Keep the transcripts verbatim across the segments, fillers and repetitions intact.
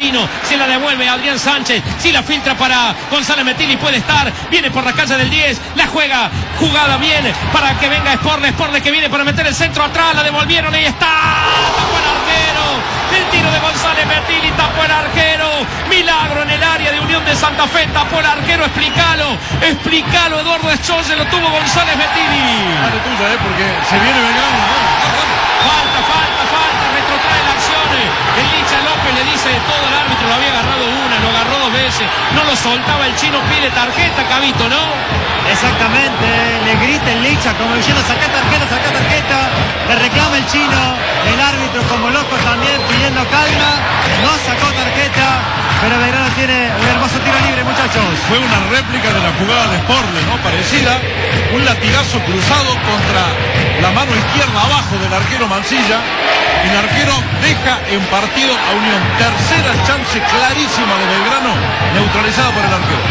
Pino, se la devuelve a Adrián Sánchez, si la filtra para González Metilli puede estar, viene por la calle del diez, la juega, jugada bien para que venga Sporle, Sporle que viene para meter el centro atrás, la devolvieron, ahí está, tapó el arquero, el tiro de González Metilli, tapó el arquero, milagro en el área de Unión de Santa Fe, tapó el arquero, explícalo, explícalo Eduardo Escholle, lo tuvo González Metilli. Dale tuya, eh, porque se viene Belgrano, ¿no? Falta, falta, falta, retrotrae la acción. El Licha López le dice de todo, el árbitro lo había agarrado una, lo agarró dos veces, no lo soltaba el chino, pide tarjeta, Cabito, ¿no? Exactamente, le grita el Licha como diciendo saca tarjeta, saca tarjeta, le reclama el chino, el árbitro como loco también pidiendo calma, no sacó tarjeta, pero Belgrano tiene un hermoso tiro libre, muchachos. Fue una réplica de la jugada de Sporle, ¿no? Parecida, un latigazo cruzado contra la mano izquierda abajo del arquero Mancilla. El arquero deja en partido a Unión. Tercera chance clarísima de Belgrano, neutralizada por el arquero.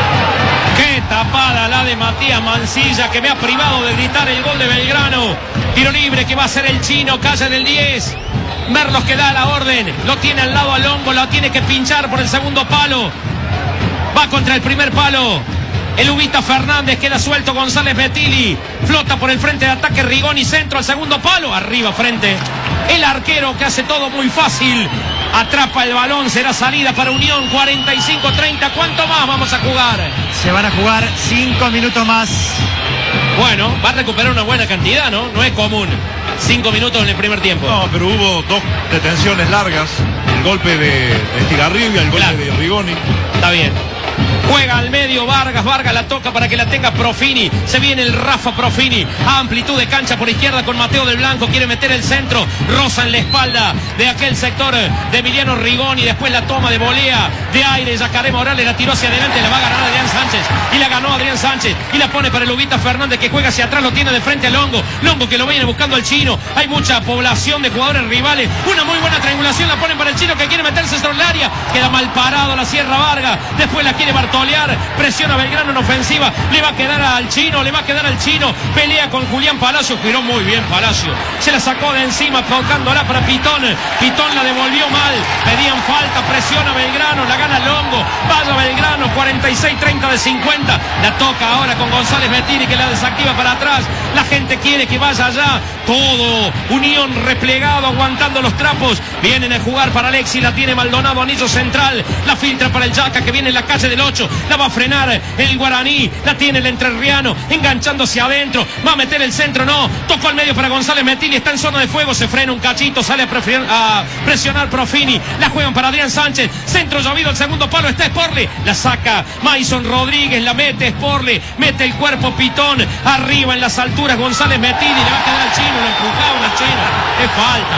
Qué tapada la de Matías Mancilla, que me ha privado de gritar el gol de Belgrano. Tiro libre que va a ser el chino, calle del diez. Merlos que da la orden, lo tiene al lado a Longo, lo tiene que pinchar por el segundo palo. Va contra el primer palo. El Ubita Fernández, queda suelto González Metilli, flota por el frente de ataque Rigoni, centro al segundo palo, arriba frente. El arquero que hace todo muy fácil, atrapa el balón, será salida para Unión, cuarenta y cinco treinta, ¿cuánto más vamos a jugar? Se van a jugar cinco minutos más. Bueno, va a recuperar una buena cantidad, ¿no? No es común, cinco minutos en el primer tiempo. No, pero hubo dos detenciones largas, el golpe de, de Estigarribia, el golpe claro. de Rigoni. Está bien. Juega al medio Vargas, Vargas la toca para que la tenga Profini, se viene el Rafa Profini, amplitud de cancha por izquierda con Mateo del Blanco, quiere meter el centro, roza en la espalda de aquel sector de Emiliano Rigoni, después la toma de volea, de aire, Yacaré Morales la tiró hacia adelante, la va a ganar Adrián Sánchez, y la ganó Adrián Sánchez, y la pone para el Ubita Fernández que juega hacia atrás, lo tiene de frente a Longo, Longo que lo viene buscando al chino, hay mucha población de jugadores rivales, una muy buena triangulación, la ponen para el chino que quiere meterse sobre el área, queda mal parado la Sierra Vargas, después la quiere Bartolomé, presiona Belgrano en ofensiva, le va a quedar al chino, le va a quedar al chino, pelea con Julián Palacio, giró muy bien Palacio, se la sacó de encima tocándola para Pitón, Pitón la devolvió mal, pedían falta, presiona Belgrano, la gana Longo, vaya Belgrano, cuarenta y seis treinta de cincuenta, la toca ahora con González Metilli que la desactiva para atrás, la gente quiere que vaya allá, todo Unión replegado, aguantando los trapos, vienen a jugar para Alexis, la tiene Maldonado, anillo central, la filtra para el Yaca que viene en la calle del ocho, la va a frenar el Guaraní, la tiene el entrerriano, enganchándose adentro, va a meter el centro, no, tocó al medio para González Metilli, está en zona de fuego, se frena un cachito, sale a, prefier, a presionar Profini, la juegan para Adrián Sánchez, centro llovido, el segundo palo está Sporle, la saca Maison Rodríguez, la mete Sporle, mete el cuerpo Pitón, arriba en las alturas González Metilli, le va a quedar al chino, lo empujaron al chino, es falta.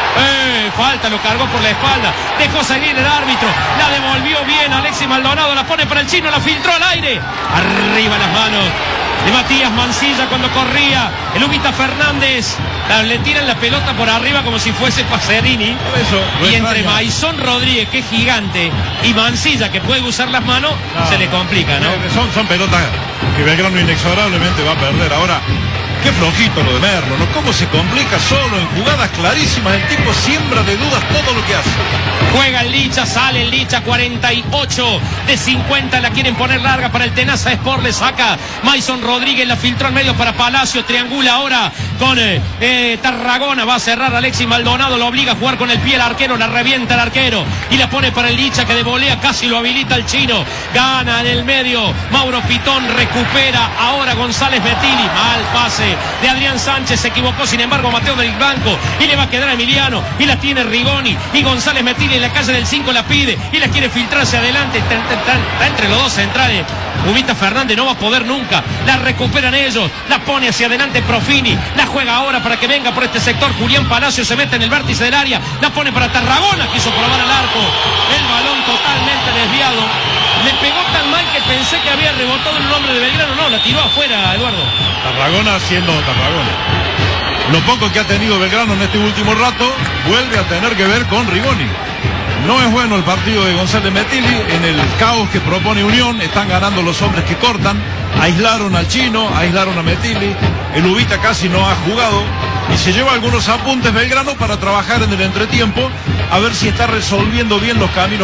Eh, falta, lo cargó por la espalda, dejó seguir el árbitro, la devolvió bien Alexis Maldonado, la pone para el chino, la filtró al aire, arriba las manos de Matías Mancilla cuando corría, el Ubita Fernández, la, le tiran la pelota por arriba como si fuese Pacerini, eso, y entre Maison Rodríguez, que es gigante, y Mancilla, que puede usar las manos, no, se le complica, ¿no? Son, son pelotas que Belgrano inexorablemente va a perder. Ahora, qué flojito lo de Merlo, ¿no? Cómo se complica solo en jugadas clarísimas. El tipo siembra de dudas todo lo que hace. Juega el Licha, sale el Licha, cuarenta y ocho de cincuenta, la quieren poner larga para el Tenaza Sport, le saca Maison Rodríguez, la filtró al medio para Palacio, triangula ahora con eh, eh, Tarragona, va a cerrar Alexis Maldonado, lo obliga a jugar con el pie el arquero, la revienta el arquero y la pone para el Licha que de volea casi lo habilita el chino, gana en el medio, Mauro Pitón recupera ahora González Metilli, mal pase de Adrián Sánchez, se equivocó sin embargo Mateo del Banco y le va a quedar a Emiliano y la tiene Rigoni y González Metilli en la calle del cinco la pide y la quiere filtrar hacia adelante, está, está, está, está entre los dos centrales, Ubita Fernández no va a poder nunca, la recuperan ellos, la pone hacia adelante Profini, la juega ahora para que venga por este sector, Julián Palacio se mete en el vértice del área, la pone para Tarragona, quiso probar al arco, el balón totalmente desviado, le pegó tan mal que pensé que había rebotado en un hombre de Belgrano, no, la tiró afuera Eduardo. Tarragona siendo Tarragona. Lo poco que ha tenido Belgrano en este último rato vuelve a tener que ver con Rigoni. No es bueno el partido de González Metilli, en el caos que propone Unión, están ganando los hombres que cortan, aislaron al chino, aislaron a Metilli, el Ubita casi no ha jugado y se lleva algunos apuntes Belgrano para trabajar en el entretiempo, a ver si está resolviendo bien los caminos.